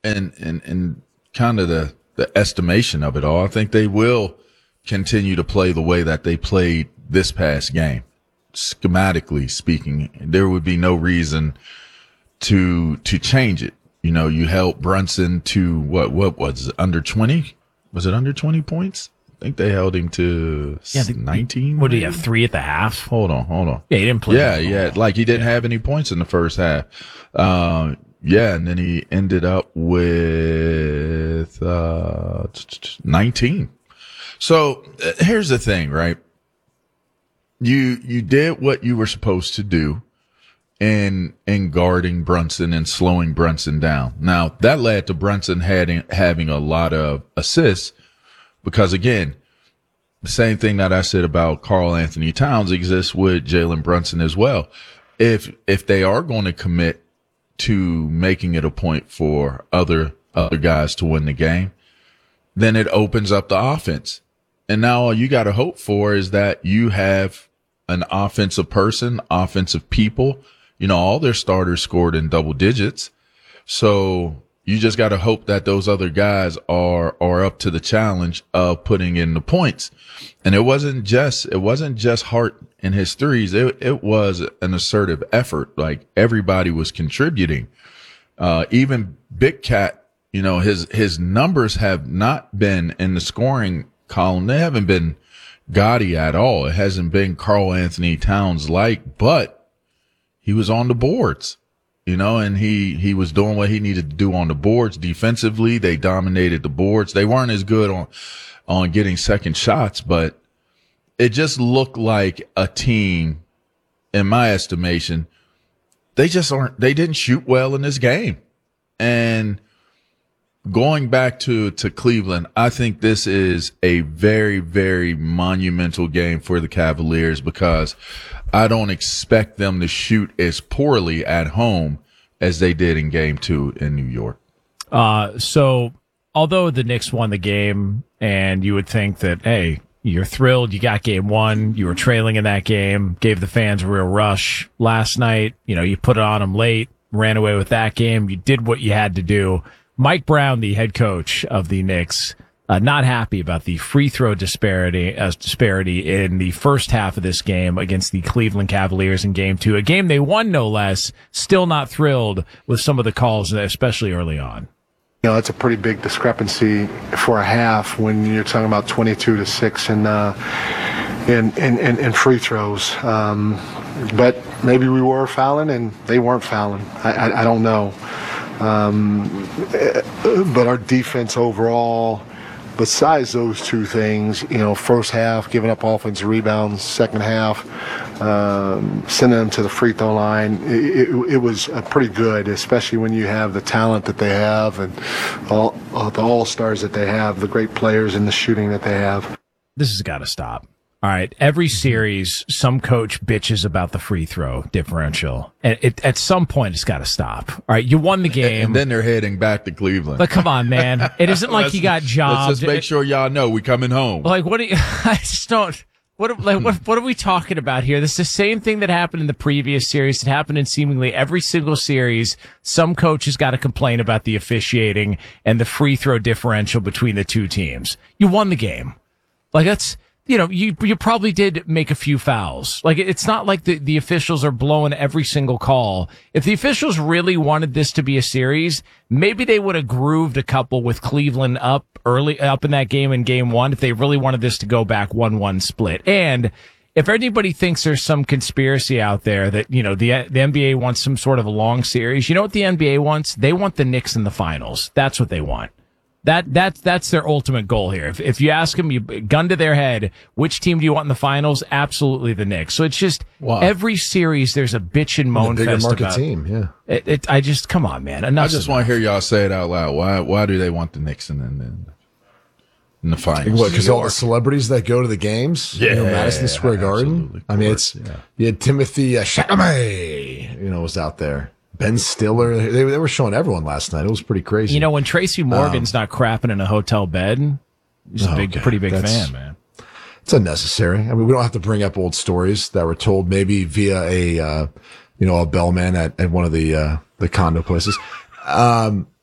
and kind of the estimation of it all, I think they will continue to play the way that they played this past game. Schematically speaking, there would be no reason to change it. You know, you held Brunson to what was it, under 20? Was it under 20 points? I think they held him to 19. What did he have, 3 at the half? Hold on. Yeah, he didn't play. Yeah. Like he didn't have any points in the first half. And then he ended up with 19. So here's the thing, right? You did what you were supposed to do in guarding Brunson and slowing Brunson down. Now, that led to Brunson having a lot of assists because, again, the same thing that I said about Karl Anthony Towns exists with Jalen Brunson as well. If they are going to commit to making it a point for other guys to win the game, then it opens up the offense. And now all you got to hope for is that you have an offensive person, offensive people. You know, all their starters scored in double digits. So you just got to hope that those other guys are up to the challenge of putting in the points. And it wasn't just Hart and his threes. It was an assertive effort. Like everybody was contributing. Even Big Cat, you know, his numbers have not been in the scoring column. They haven't been gaudy at all. It hasn't been Karl Anthony Towns like, but he was on the boards, you know, and he was doing what he needed to do on the boards. Defensively, they dominated the boards. They weren't as good on getting second shots, but it just looked like a team, in my estimation, they didn't shoot well in this game. And going back to Cleveland, I think this is a very, very monumental game for the Cavaliers because I don't expect them to shoot as poorly at home as they did in Game 2 in New York. So although the Knicks won the game and you would think that, hey, you're thrilled, you got Game 1, you were trailing in that game, gave the fans a real rush last night, you know, you put it on them late, ran away with that game, you did what you had to do. Mike Brown, the head coach of the Knicks, not happy about the free throw disparity in the first half of this game against the Cleveland Cavaliers in Game 2, a game they won no less. Still not thrilled with some of the calls, especially early on. You know, it's a pretty big discrepancy for a half when you're talking about 22-6 in free throws. But maybe we were fouling and they weren't fouling. I don't know. But our defense overall, besides those two things, you know, first half giving up offensive rebounds, second half sending them to the free throw line, it was pretty good, especially when you have the talent that they have and the all-stars that they have, the great players and the shooting that they have. This has got to stop. All right, every series, some coach bitches about the free throw differential. And at some point, it's got to stop. All right, you won the game. And then they're heading back to Cleveland. But come on, man. It isn't like you got jobbed. Let's just make sure y'all know we coming home. Like, what do you, I just don't, what are we talking about here? This is the same thing that happened in the previous series. It happened in seemingly every single series. Some coach has got to complain about the officiating and the free throw differential between the two teams. You won the game. Like, that's, you know, you probably did make a few fouls. Like, it's not like the officials are blowing every single call. If the officials really wanted this to be a series, maybe they would have grooved a couple with Cleveland up in that game in Game 1 if they really wanted this to go back 1-1 split. And if anybody thinks there's some conspiracy out there that, you know, the NBA wants some sort of a long series, you know what the NBA wants? They want the Knicks in the finals. That's what they want. That's their ultimate goal here. If you ask them, you gun to their head, which team do you want in the finals? Absolutely the Knicks. So it's just every series there's a bitch and moan bigger fest market about. Team, yeah. I just come on, man. Enough. I just want to hear y'all say it out loud. Why do they want the Knicks in the finals? What? Because all the celebrities that go to the games, yeah, you know, Madison Square Garden. I mean, you had Timothy Chalamet, you know, was out there. Ben Stiller, they were showing everyone last night. It was pretty crazy. You know, when Tracy Morgan's not crapping in a hotel bed, he's a pretty big fan, man. It's unnecessary. I mean, we don't have to bring up old stories that were told maybe via a bellman at one of the condo places.